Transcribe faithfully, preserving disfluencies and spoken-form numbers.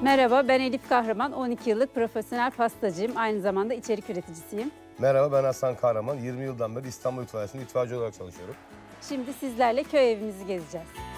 Merhaba, ben Elif Kahraman. on iki yıllık profesyonel pastacıyım. Aynı zamanda içerik üreticisiyim. Merhaba, ben Hasan Kahraman. yirmi yıldan beri İstanbul İtfaiyesi'nde itfaiyeci olarak çalışıyorum. Şimdi sizlerle köy evimizi gezeceğiz.